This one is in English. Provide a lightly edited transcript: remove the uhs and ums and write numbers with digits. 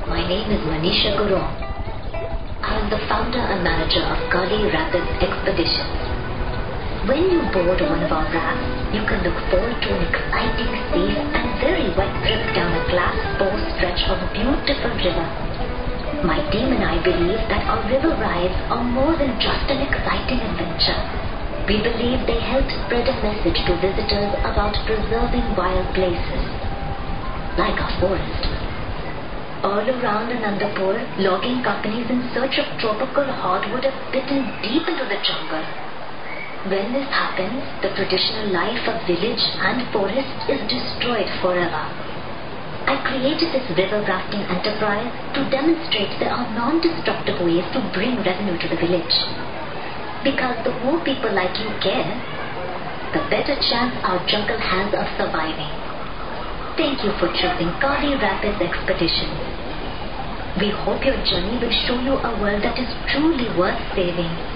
My name is Manisha Gurung. I am the founder and manager of Kali Rapids Expeditions. When you board one of our rafts, you can look forward to an exciting, safe and very wet trip down a Class 4 stretch of a beautiful river. My team and I believe that our river rides are more than just an exciting adventure. We believe they help spread a message to visitors about preserving wild places, like our forest. All around Anandapur, logging companies in search of tropical hardwood have bitten deep into the jungle. When this happens, the traditional life of village and forest is destroyed forever. I created this river rafting enterprise to demonstrate there are non-destructive ways to bring revenue to the village. Because the more people like you care, the better chance our jungle has of surviving. Thank you for choosing Kali Rapids Expeditions. We hope your journey will show you a world that is truly worth saving.